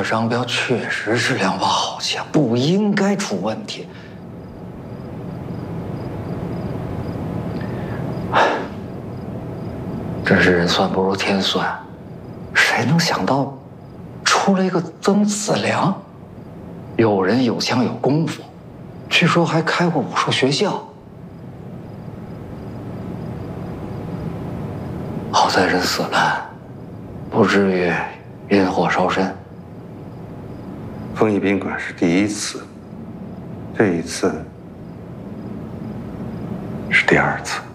和张彪确实是两把好枪，不应该出问题。真是人算不如天算，谁能想到，出了一个曾子良，有人有枪有功夫，据说还开过武术学校。好在人死了，不至于引火烧身。 丰益宾馆是第一次，这一次是第二次。